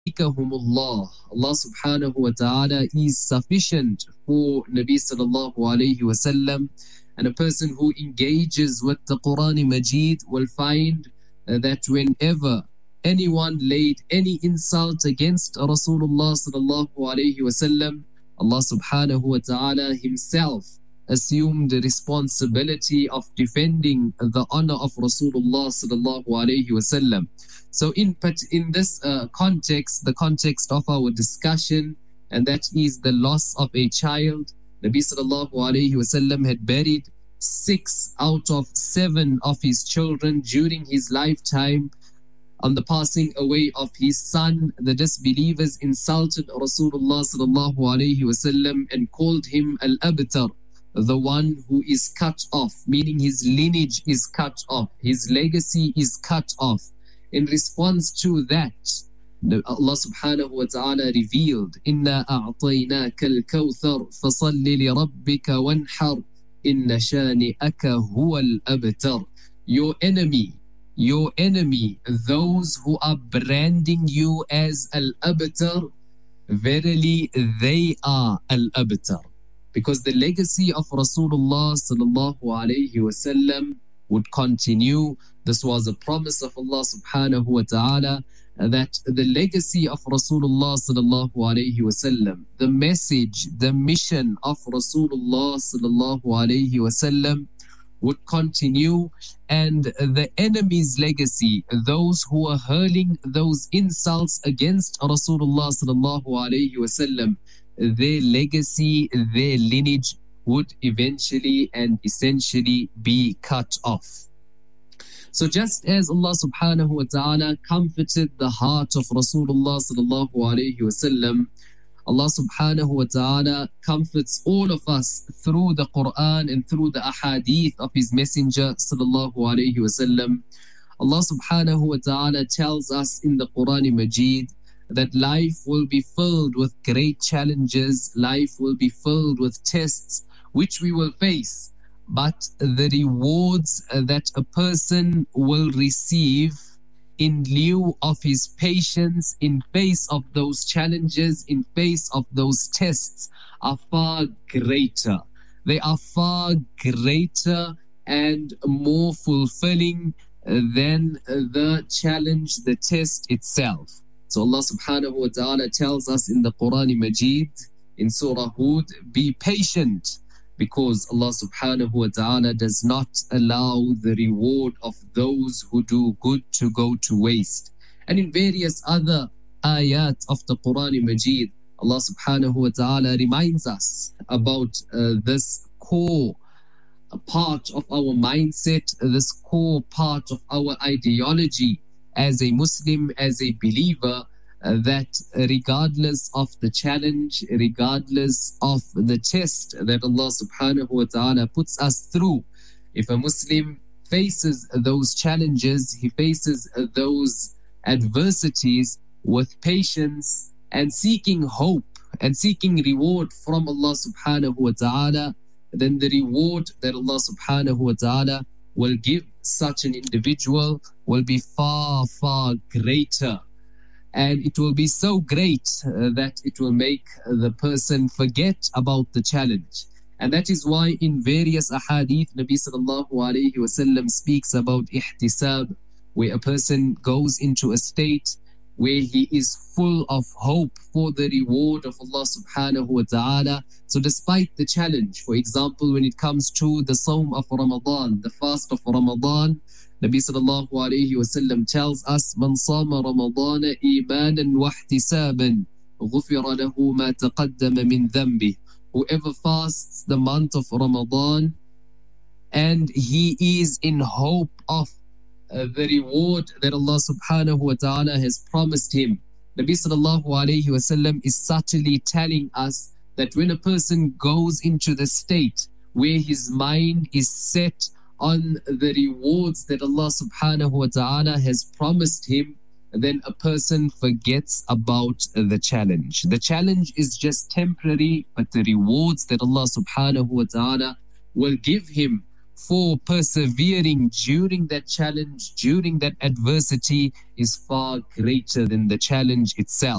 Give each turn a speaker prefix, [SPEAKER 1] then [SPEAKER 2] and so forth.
[SPEAKER 1] yakfikahumullah. Allah subhanahu wa ta'ala is sufficient for Nabi sallallahu alayhi wasallam, and a person who engages with the Quran Majid will find that whenever anyone laid any insult against Rasulullah sallallahu alayhi wasallam, Allah subhanahu wa ta'ala himself assumed the responsibility of defending the honor of Rasulullah sallallahu alayhi wasallam. So in this context, the context of our discussion, and that is the loss of a child, Nabi sallallahu alayhi wasallam had buried 6 out of 7 of his children during his lifetime. On the passing away of his son, the disbelievers insulted Rasulullah sallallahu alayhi wasallam and called him al-abtar, the one who is cut off, meaning his lineage is cut off, his legacy is cut off. In response to that, Allah subhanahu wa ta'ala revealed, Inna a'tainaka al-kawthar fasalli li rabbika wanhar inna shani'aka huwa al-abtar. Your enemy, those who are branding you as al-abtar, verily they are al-abtar. Because the legacy of Rasulullah sallallahu alayhi wasallam would continue. This was a promise of Allah subhanahu wa ta'ala, that the legacy of Rasulullah sallallahu alayhi wasallam, the message, the mission of Rasulullah sallallahu alayhi wasallam would continue, and the enemy's legacy, those who are hurling those insults against Rasulullah sallallahu alayhi wasallam, their legacy, their lineage would eventually and essentially be cut off. So just as Allah subhanahu wa ta'ala comforted the heart of Rasulullah sallallahu alayhi wasallam, Allah subhanahu wa ta'ala comforts all of us through the Quran and through the ahadith of His Messenger sallallahu alayhi wasallam. Allah subhanahu wa ta'ala tells us in the Quran Majid that life will be filled with great challenges, life will be filled with tests which we will face, but the rewards that a person will receive in lieu of his patience in face of those challenges, in face of those tests, are far greater. They are far greater and more fulfilling than the challenge, the test itself. So Allah subhanahu wa ta'ala tells us in the Quran Majid, in Surah Hud, be patient, because Allah subhanahu wa ta'ala does not allow the reward of those who do good to go to waste. And in various other ayat of the Quran Majid, Allah subhanahu wa ta'ala reminds us about this core part of our mindset, this core part of our ideology as a Muslim, as a believer, that regardless of the challenge, regardless of the test that Allah subhanahu wa ta'ala puts us through, if a Muslim faces those challenges, he faces those adversities with patience and seeking hope and seeking reward from Allah subhanahu wa ta'ala, then the reward that Allah subhanahu wa ta'ala will give such an individual will be far, far greater. And it will be so great that it will make the person forget about the challenge. And that is why in various ahadith, Nabi sallallahu alayhi wasallam speaks about ihtisab, where a person goes into a state where he is full of hope for the reward of Allah subhanahu wa ta'ala. So despite the challenge, for example, when it comes to the Sawm of Ramadan, the fast of Ramadan, Nabi sallallahu alayhi wasallam tells us, "Man sama Ramadana imanan wa ihtisaban, ghufira lahu ma taqaddama min dhanbih." Whoever fasts the month of Ramadan and he is in hope of the reward that Allah subhanahu wa ta'ala has promised him. Nabi sallallahu alayhi wasallam is subtly telling us that when a person goes into the state where his mind is set on the rewards that Allah subhanahu wa ta'ala has promised him, then a person forgets about the challenge. The challenge is just temporary, but the rewards that Allah subhanahu wa ta'ala will give him for persevering during that challenge, during that adversity, is far greater than the challenge itself.